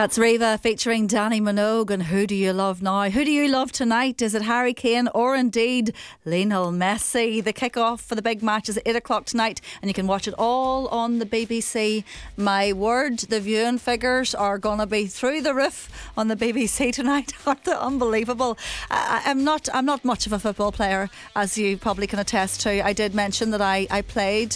That's Reva featuring Danny Minogue and Who Do You Love Now? Who do you love tonight? Is it Harry Kane or indeed Lionel Messi? The kick-off for the big match is at 8 o'clock tonight and you can watch it all on the BBC. My word, the viewing figures are going to be through the roof on the BBC tonight. Aren't they unbelievable? I'm not much of a football player, as you probably can attest to. I did mention that I played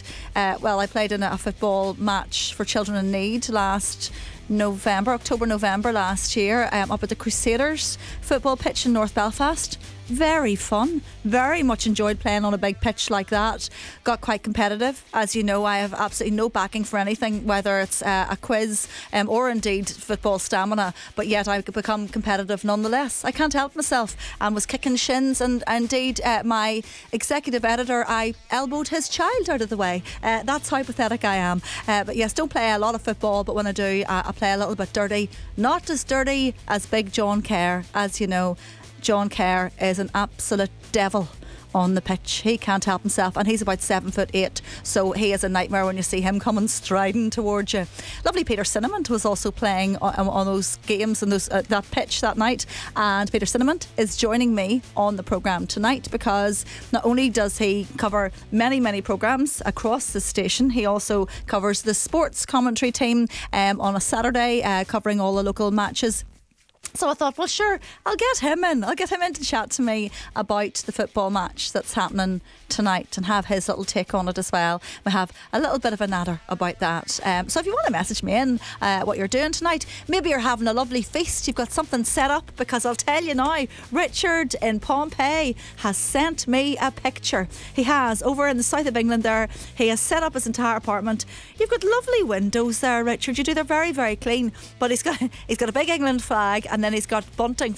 in a football match for children in need last October-November last year, up at the Crusaders football pitch in North Belfast. Very fun. Very much enjoyed playing on a big pitch like that. Got quite competitive. As you know, I have absolutely no backing for anything, whether it's a quiz or indeed football stamina, but yet I could become competitive nonetheless. I can't help myself, and was kicking shins, and indeed my executive editor, I elbowed his child out of the way. That's how pathetic I am. But yes, don't play a lot of football, but when I do, I play a little bit dirty. Not as dirty as Big John Kerr, as you know. John Kerr is an absolute devil on the pitch. He can't help himself, and he's about 7'8", so he is a nightmare when you see him coming striding towards you. Lovely Peter Cinnamon was also playing on those games and that pitch that night, and Peter Cinnamon is joining me on the programme tonight because not only does he cover many programmes across the station, he also covers the sports commentary team on a Saturday, covering all the local matches. So I thought, well, sure, I'll get him in. I'll get him in to chat to me about the football match that's happening tonight and have his little take on it as well. We have a little bit of a natter about that. So if you want to message me in what you're doing tonight, maybe you're having a lovely feast, you've got something set up, because I'll tell you now, Richard in Pompeii has sent me a picture. He has, over in the south of England there, he has set up his entire apartment. You've got lovely windows there, Richard. You do, they're very, very clean. But he's got a big England flag, and then he's got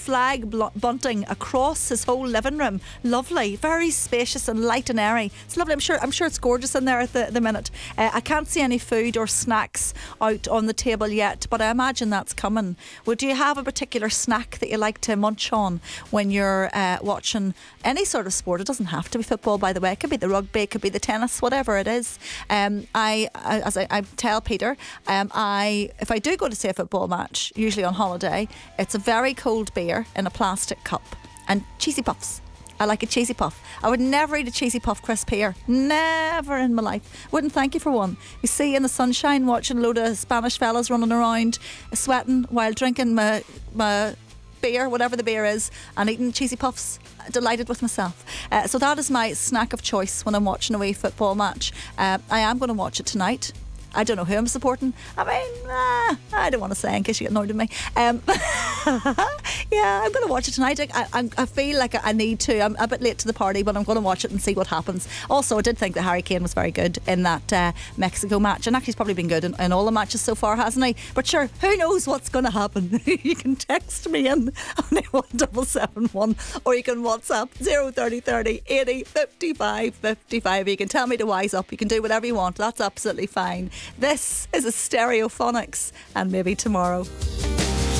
bunting across his whole living room. Lovely, very spacious and light and airy. It's lovely. I'm sure it's gorgeous in there at the minute. I can't see any food or snacks out on the table yet, but I imagine that's coming. Would you have a particular snack that you like to munch on when you're watching any sort of sport? It doesn't have to be football, by the way. It could be the rugby, it could be the tennis, whatever it is. I tell Peter, if I do go to see a football match, usually on holiday, it's a very cold beer in a plastic cup and cheesy puffs. I like a cheesy puff. I would never eat a cheesy puff crisp here. Never in my life. Wouldn't thank you for one. You see in the sunshine, watching a load of Spanish fellas running around, sweating while drinking my beer, whatever the beer is, and eating cheesy puffs. Delighted with myself. So that is my snack of choice when I'm watching a wee football match. I am going to watch it tonight. I don't know who I'm supporting. I mean, I don't want to say in case you get annoyed with me. Yeah, I'm going to watch it tonight. I feel like I need to. I'm a bit late to the party, but I'm going to watch it and see what happens. Also, I did think that Harry Kane was very good in that Mexico match, and actually he's probably been good in all the matches so far, hasn't he? But sure, who knows what's going to happen? You can text me in on 1771, or you can WhatsApp 03030 80 55 55. You can tell me to wise up. You can do whatever you want. That's absolutely fine. This is a Stereophonics, and maybe tomorrow.